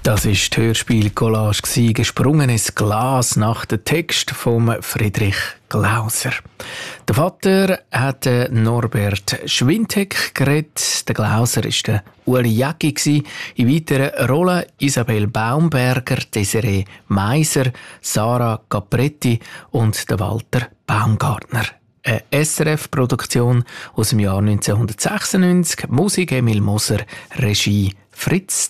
Das war die Hörspiel-Collage «Gesprungenes Glas» nach dem Text von Friedrich Glauser. Der Vater hat Norbert Schwintek geredet. Der Glauser war der Uli Jäcki. In weiteren Rollen Isabel Baumberger, Desiree Meiser, Sarah Capretti und der Walter Baumgartner. Eine SRF-Produktion aus dem Jahr 1996. Musik Emil Moser, Regie Fritz